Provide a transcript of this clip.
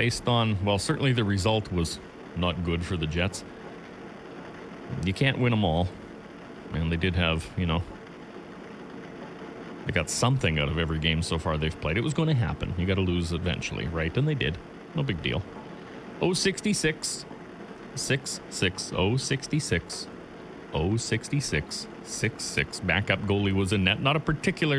based on, well, certainly the result was not good for the Jets. You can't win them all. And they did have, they got something out of every game so far they've played. It was going to happen. You got to lose eventually, right? And they did. No big deal. 066 66 066 066 66. Backup goalie was in net. Not a particular